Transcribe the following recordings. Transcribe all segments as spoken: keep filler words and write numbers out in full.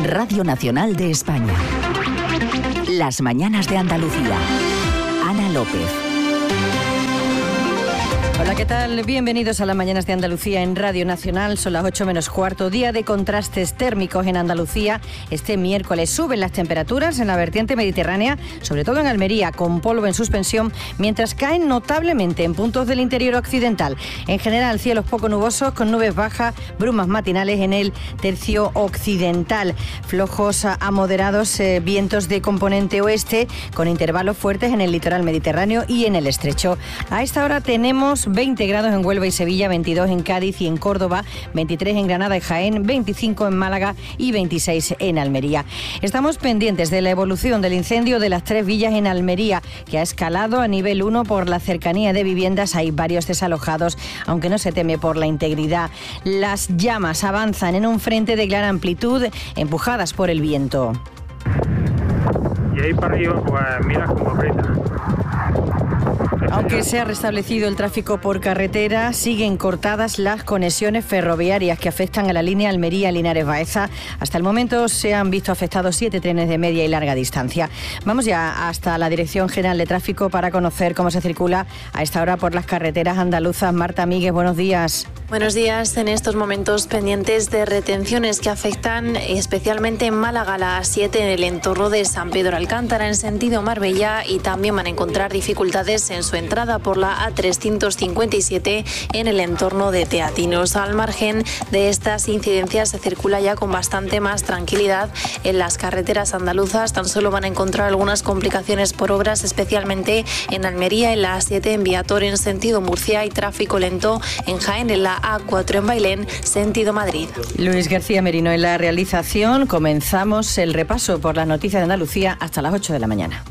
Radio Nacional de España. Las mañanas de Andalucía. Ana López. Hola, ¿qué tal? Bienvenidos a las mañanas de Andalucía en Radio Nacional. Son las ocho menos cuarto, día de contrastes térmicos en Andalucía. Este miércoles suben las temperaturas en la vertiente mediterránea, sobre todo en Almería, con polvo en suspensión, mientras caen notablemente en puntos del interior occidental. En general, cielos poco nubosos, con nubes bajas, brumas matinales en el tercio occidental. Flojos a moderados eh, vientos de componente oeste, con intervalos fuertes en el litoral mediterráneo y en el estrecho. A esta hora tenemos veinte grados en Huelva y Sevilla, veintidós en Cádiz y en Córdoba, veintitrés en Granada y Jaén, veinticinco en Málaga y veintiséis en Almería. Estamos pendientes de la evolución del incendio de las Tres Villas en Almería, que ha escalado a nivel uno por la cercanía de viviendas. Hay varios desalojados, aunque no se teme por la integridad. Las llamas avanzan en un frente de gran amplitud, empujadas por el viento. Y ahí para arriba, pues mira cómo aprieta. Aunque se ha restablecido el tráfico por carretera, siguen cortadas las conexiones ferroviarias que afectan a la línea Almería-Linares-Baeza. Hasta el momento se han visto afectados siete trenes de media y larga distancia. Vamos ya hasta la Dirección General de Tráfico para conocer cómo se circula a esta hora por las carreteras andaluzas. Marta Míguez, buenos días. Buenos días. En estos momentos pendientes de retenciones que afectan especialmente en Málaga, la A siete, en el entorno de San Pedro Alcántara, en sentido Marbella, y también van a encontrar dificultades en su entrada por la A trescientos cincuenta y siete en el entorno de Teatinos. Al margen de estas incidencias, se circula ya con bastante más tranquilidad en las carreteras andaluzas. Tan solo van a encontrar algunas complicaciones por obras, especialmente en Almería, en la A siete, en Viator, en sentido Murcia, y tráfico lento en Jaén, en la A cuatro, en Bailén, sentido Madrid. Luis García Merino en la realización. Comenzamos el repaso por las noticias de Andalucía hasta las ocho de la mañana.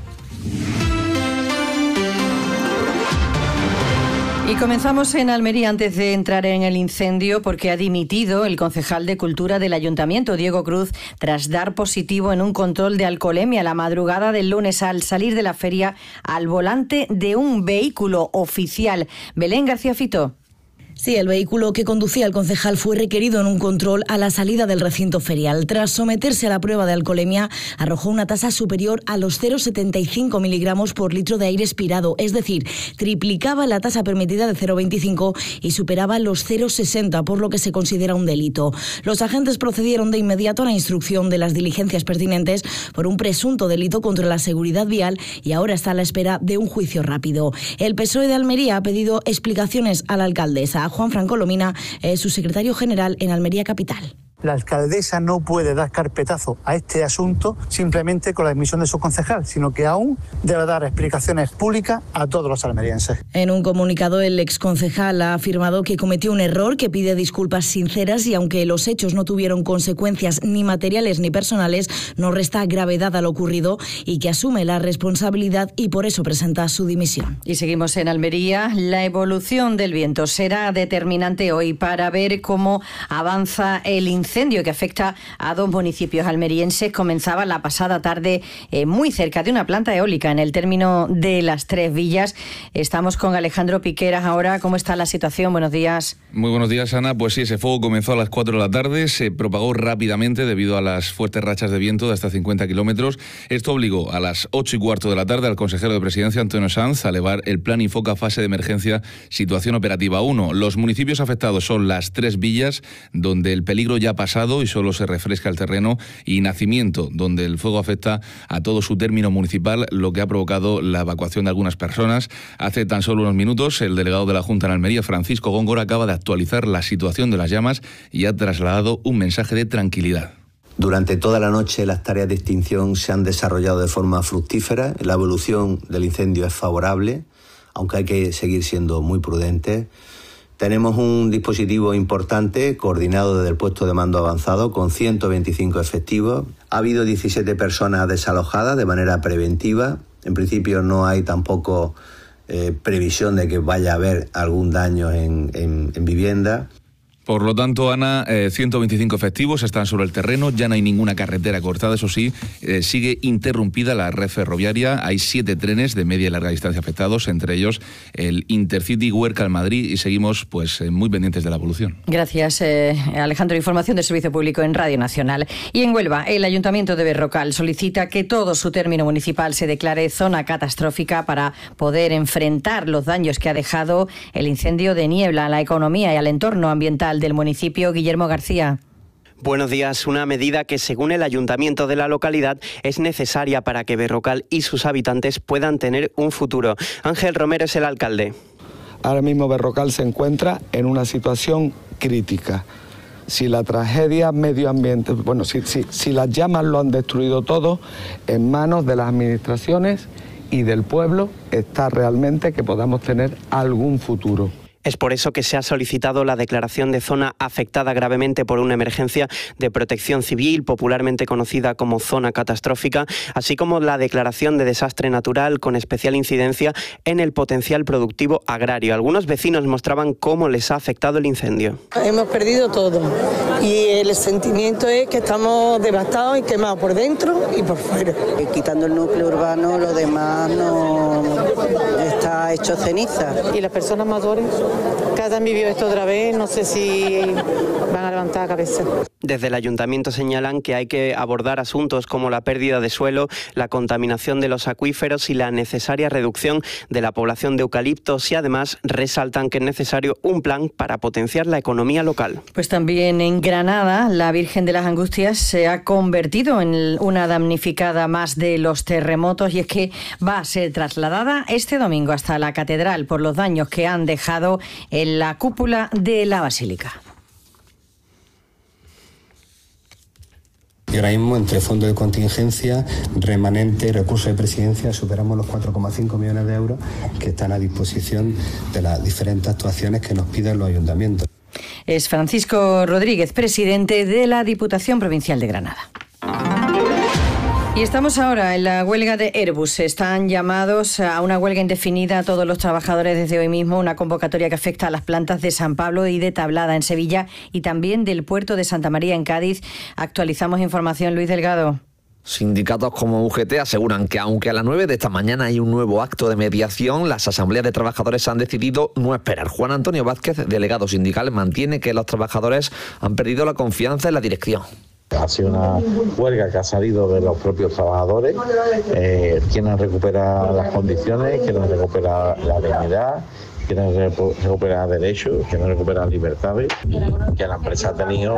Y comenzamos en Almería antes de entrar en el incendio, porque ha dimitido el concejal de Cultura del Ayuntamiento, Diego Cruz, tras dar positivo en un control de alcoholemia la madrugada del lunes al salir de la feria al volante de un vehículo oficial. Belén García Fito. Sí, el vehículo que conducía el concejal fue requerido en un control a la salida del recinto ferial. Tras someterse a la prueba de alcoholemia, arrojó una tasa superior a los cero coma setenta y cinco miligramos por litro de aire expirado, es decir, triplicaba la tasa permitida de cero coma veinticinco y superaba los cero coma sesenta, por lo que se considera un delito. Los agentes procedieron de inmediato a la instrucción de las diligencias pertinentes por un presunto delito contra la seguridad vial y ahora está a la espera de un juicio rápido. El P S O E de Almería ha pedido explicaciones a la alcaldesa. Juan Francolomina es su secretario general en Almería Capital. La alcaldesa no puede dar carpetazo a este asunto simplemente con la admisión de su concejal, sino que aún debe dar explicaciones públicas a todos los almerienses. En un comunicado, el exconcejal ha afirmado que cometió un error, que pide disculpas sinceras y, aunque los hechos no tuvieron consecuencias ni materiales ni personales, no resta gravedad a lo ocurrido y que asume la responsabilidad y por eso presenta su dimisión. Y seguimos en Almería. La evolución del viento será determinante hoy para ver cómo avanza el incendio. incendio que afecta a dos municipios almerienses. Comenzaba la pasada tarde eh, muy cerca de una planta eólica en el término de las Tres Villas. Estamos con Alejandro Piqueras ahora. ¿Cómo está la situación? Buenos días. Muy buenos días, Ana. Pues sí, ese fuego comenzó a las cuatro de la tarde, se propagó rápidamente debido a las fuertes rachas de viento de hasta cincuenta kilómetros. Esto obligó a las ocho y cuarto de la tarde al consejero de Presidencia, Antonio Sanz, a elevar el plan Infoca fase de emergencia situación operativa uno. Los municipios afectados son las Tres Villas, donde el peligro ya pasado y solo se refresca el terreno, y Nacimiento, donde el fuego afecta a todo su término municipal, lo que ha provocado la evacuación de algunas personas. Hace tan solo unos minutos, el delegado de la Junta en Almería, Francisco Góngora, acaba de actualizar la situación de las llamas y ha trasladado un mensaje de tranquilidad. Durante toda la noche las tareas de extinción se han desarrollado de forma fructífera. La evolución del incendio es favorable, aunque hay que seguir siendo muy prudentes. Tenemos un dispositivo importante, coordinado desde el puesto de mando avanzado, con ciento veinticinco efectivos. Ha habido diecisiete personas desalojadas de manera preventiva. En principio no hay tampoco eh, previsión de que vaya a haber algún daño en, en, en vivienda. Por lo tanto, Ana, eh, ciento veinticinco efectivos están sobre el terreno, ya no hay ninguna carretera cortada, eso sí, eh, sigue interrumpida la red ferroviaria, hay siete trenes de media y larga distancia afectados, entre ellos el Intercity Huércal Madrid, y seguimos pues eh, muy pendientes de la evolución. Gracias, eh, Alejandro. Información del Servicio Público en Radio Nacional. Y en Huelva, el Ayuntamiento de Berrocal solicita que todo su término municipal se declare zona catastrófica para poder enfrentar los daños que ha dejado el incendio de Niebla a la economía y al entorno ambiental del municipio. Guillermo García. Buenos días. Una medida que, según el ayuntamiento de la localidad, es necesaria para que Berrocal y sus habitantes puedan tener un futuro. Ángel Romero es el alcalde. Ahora mismo Berrocal se encuentra en una situación crítica. Si la tragedia medioambiental, bueno, si, si, si las llamas lo han destruido todo, en manos de las administraciones y del pueblo está realmente que podamos tener algún futuro. Es por eso que se ha solicitado la declaración de zona afectada gravemente por una emergencia de protección civil, popularmente conocida como zona catastrófica, así como la declaración de desastre natural con especial incidencia en el potencial productivo agrario. Algunos vecinos mostraban cómo les ha afectado el incendio. Hemos perdido todo y el sentimiento es que estamos devastados y quemados por dentro y por fuera. Quitando el núcleo urbano, lo demás no está hecho ceniza. Y las personas mayores que hayan vivido esto otra vez, no sé si van a levantar la cabeza. Desde el ayuntamiento señalan que hay que abordar asuntos como la pérdida de suelo, la contaminación de los acuíferos y la necesaria reducción de la población de eucaliptos, y además resaltan que es necesario un plan para potenciar la economía local. Pues también en Granada, la Virgen de las Angustias se ha convertido en una damnificada más de los terremotos, y es que va a ser trasladada este domingo hasta la catedral por los daños que han dejado en la cúpula de la basílica. Y ahora mismo, entre fondos de contingencia, remanente y recursos de presidencia, superamos los cuatro coma cinco millones de euros que están a disposición de las diferentes actuaciones que nos piden los ayuntamientos. Es Francisco Rodríguez, presidente de la Diputación Provincial de Granada. Y estamos ahora en la huelga de Airbus. Están llamados a una huelga indefinida todos los trabajadores desde hoy mismo, una convocatoria que afecta a las plantas de San Pablo y de Tablada en Sevilla y también del puerto de Santa María en Cádiz. Actualizamos información, Luis Delgado. Sindicatos como U G T aseguran que aunque a las nueve de esta mañana hay un nuevo acto de mediación, las asambleas de trabajadores han decidido no esperar. Juan Antonio Vázquez, delegado sindical, mantiene que los trabajadores han perdido la confianza en la dirección. Ha sido una huelga que ha salido de los propios trabajadores, eh, quieren recuperar las condiciones, quieren recuperar la dignidad, quieren recuperar derechos, quieren recuperar libertades, que la empresa ha tenido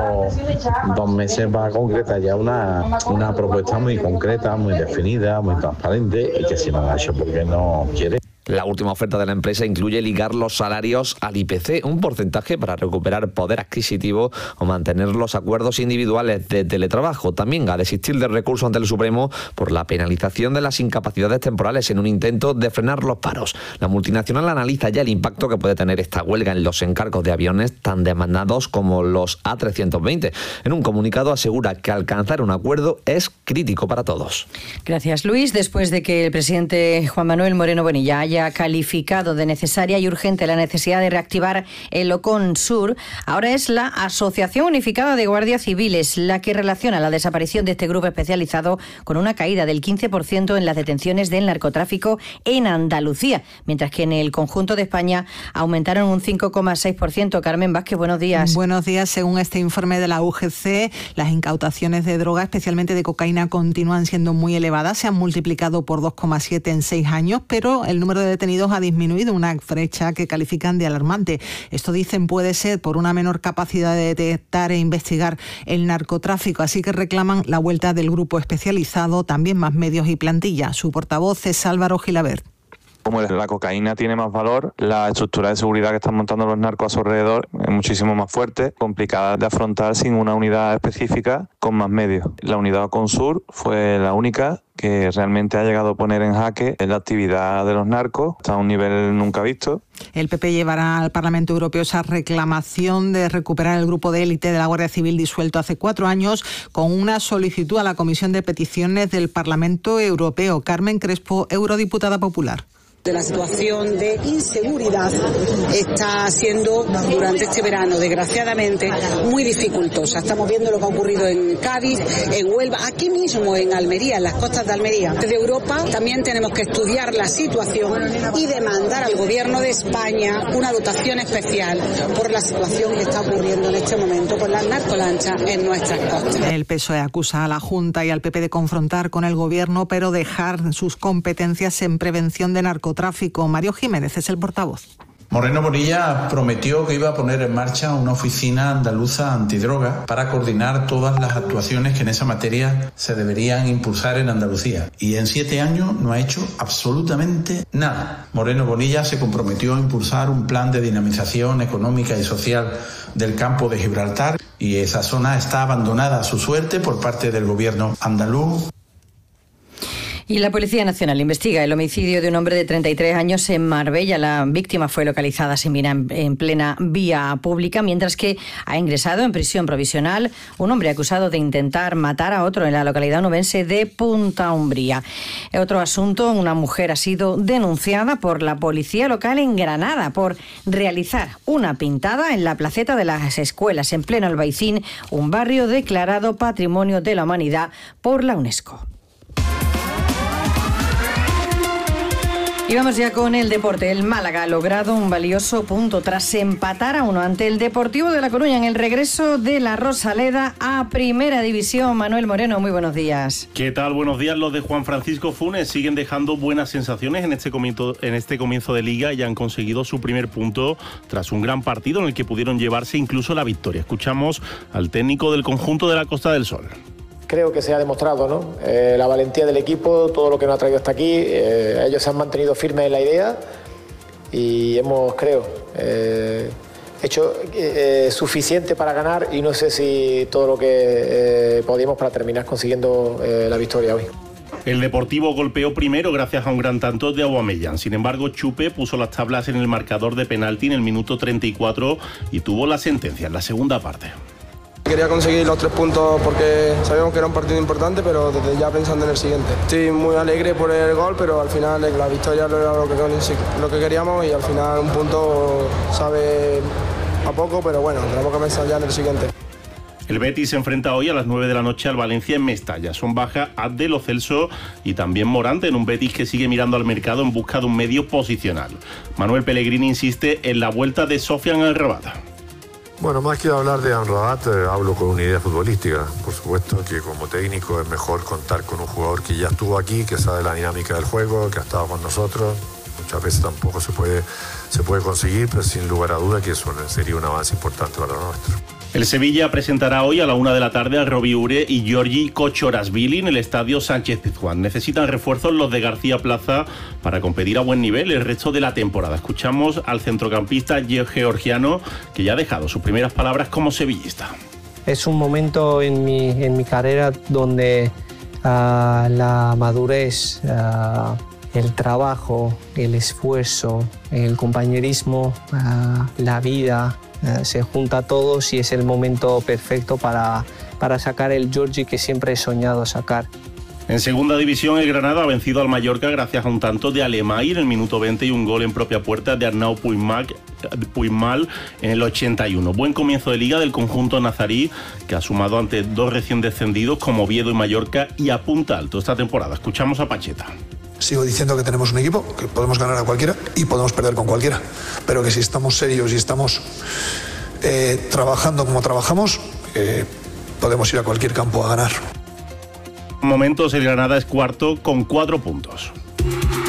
dos meses para concretar ya una, una propuesta muy concreta, muy definida, muy transparente, y que si no la ha hecho porque no quiere. La última oferta de la empresa incluye ligar los salarios al I P C, un porcentaje para recuperar poder adquisitivo o mantener los acuerdos individuales de teletrabajo. También a desistir del recurso ante el Supremo por la penalización de las incapacidades temporales en un intento de frenar los paros. La multinacional analiza ya el impacto que puede tener esta huelga en los encargos de aviones tan demandados como los A trescientos veinte. En un comunicado asegura que alcanzar un acuerdo es crítico para todos. Gracias, Luis. Después de que el presidente Juan Manuel Moreno Bonilla haya calificado de necesaria y urgente la necesidad de reactivar el OCONSUR, ahora es la Asociación Unificada de Guardias Civiles la que relaciona la desaparición de este grupo especializado con una caída del quince por ciento en las detenciones del narcotráfico en Andalucía, mientras que en el conjunto de España aumentaron un cinco coma seis por ciento. Carmen Vázquez, buenos días. Buenos días. Según este informe de la U G C, las incautaciones de droga, especialmente de cocaína, continúan siendo muy elevadas. Se han multiplicado por dos coma siete en seis años, pero el número de detenidos ha disminuido, una brecha que califican de alarmante. Esto, dicen, puede ser por una menor capacidad de detectar e investigar el narcotráfico, así que reclaman la vuelta del grupo especializado, también más medios y plantilla. Su portavoz es Álvaro Gilabert. Como la cocaína tiene más valor, la estructura de seguridad que están montando los narcos a su alrededor es muchísimo más fuerte, complicada de afrontar sin una unidad específica con más medios. La unidad OCONSUR fue la única que realmente ha llegado a poner en jaque la actividad de los narcos hasta un nivel nunca visto. El P P llevará al Parlamento Europeo esa reclamación de recuperar el grupo de élite de la Guardia Civil disuelto hace cuatro años con una solicitud a la Comisión de Peticiones del Parlamento Europeo. Carmen Crespo, eurodiputada popular. De la situación de inseguridad está siendo durante este verano, desgraciadamente, muy dificultosa. Estamos viendo lo que ha ocurrido en Cádiz, en Huelva, aquí mismo en Almería, en las costas de Almería. Desde Europa también tenemos que estudiar la situación y demandar al Gobierno de España una dotación especial por la situación que está ocurriendo en este momento con las narcolanchas en nuestras costas. El P S O E acusa a la Junta y al P P de confrontar con el Gobierno, pero dejar sus competencias en prevención de narcotráfico. Tráfico. Mario Jiménez es el portavoz. Moreno Bonilla prometió que iba a poner en marcha una oficina andaluza antidroga para coordinar todas las actuaciones que en esa materia se deberían impulsar en Andalucía. Y en siete años no ha hecho absolutamente nada. Moreno Bonilla se comprometió a impulsar un plan de dinamización económica y social del campo de Gibraltar y esa zona está abandonada a su suerte por parte del gobierno andaluz. Y la Policía Nacional investiga el homicidio de un hombre de treinta y tres años en Marbella. La víctima fue localizada sin vida en plena vía pública, mientras que ha ingresado en prisión provisional un hombre acusado de intentar matar a otro en la localidad onubense de Punta Umbría. Otro asunto, una mujer ha sido denunciada por la policía local en Granada por realizar una pintada en la placeta de las escuelas en pleno Albaicín, un barrio declarado Patrimonio de la Humanidad por la UNESCO. Y vamos ya con el deporte. El Málaga ha logrado un valioso punto tras empatar a uno ante el Deportivo de La Coruña en el regreso de la Rosaleda a Primera División. Manuel Moreno, muy buenos días. ¿Qué tal? Buenos días. Los de Juan Francisco Funes siguen dejando buenas sensaciones en este comienzo, en este comienzo de Liga y han conseguido su primer punto tras un gran partido en el que pudieron llevarse incluso la victoria. Escuchamos al técnico del conjunto de la Costa del Sol. Creo que se ha demostrado, ¿no? Eh, la valentía del equipo, todo lo que nos ha traído hasta aquí. Eh, ellos se han mantenido firmes en la idea y hemos, creo, eh, hecho eh, suficiente para ganar y no sé si todo lo que eh, podíamos para terminar consiguiendo eh, la victoria hoy. El Deportivo golpeó primero gracias a un gran tanto de Aubameyang. Sin embargo, Chupe puso las tablas en el marcador de penalti en el minuto treinta y cuatro y tuvo la sentencia en la segunda parte. Quería conseguir los tres puntos porque sabíamos que era un partido importante, pero desde ya pensando en el siguiente. Estoy muy alegre por el gol, pero al final la victoria era lo que, lo que queríamos y al final un punto sabe a poco, pero bueno, tenemos que pensar ya en el siguiente. El Betis se enfrenta hoy a las nueve de la noche al Valencia en Mestalla. Son baja Abde, Lo Celso y también Morante, en un Betis que sigue mirando al mercado en busca de un medio posicional. Manuel Pellegrini insiste en la vuelta de Sofian Amrabat. Bueno, más que hablar de Amrabat, eh, hablo con una idea futbolística. Por supuesto que como técnico es mejor contar con un jugador que ya estuvo aquí, que sabe la dinámica del juego, que ha estado con nosotros. Muchas veces tampoco se puede, se puede conseguir, pero sin lugar a duda que eso sería un avance importante para nosotros. El Sevilla presentará hoy a la una de la tarde a Robbie Ure y Giorgi Kochorashvili en el estadio Sánchez Pizjuán. Necesitan refuerzos los de García Plaza para competir a buen nivel el resto de la temporada. Escuchamos al centrocampista georgiano, que ya ha dejado sus primeras palabras como sevillista. Es un momento en mi, en mi carrera donde uh, la madurez, uh, el trabajo, el esfuerzo, el compañerismo, uh, la vida, se junta a todos y es el momento perfecto para, para sacar el Giorgi que siempre he soñado sacar. En segunda división, el Granada ha vencido al Mallorca gracias a un tanto de Alemay en el minuto veinte y un gol en propia puerta de Arnau Puigmal, Puigmal en el ochenta y uno. Buen comienzo de liga del conjunto nazarí, que ha sumado ante dos recién descendidos como Oviedo y Mallorca y apunta alto esta temporada. Escuchamos a Pacheta. Sigo diciendo que tenemos un equipo, que podemos ganar a cualquiera y podemos perder con cualquiera, pero que si estamos serios y estamos eh, trabajando como trabajamos, eh, podemos ir a cualquier campo a ganar. En momentos el Granada es cuarto con cuatro puntos.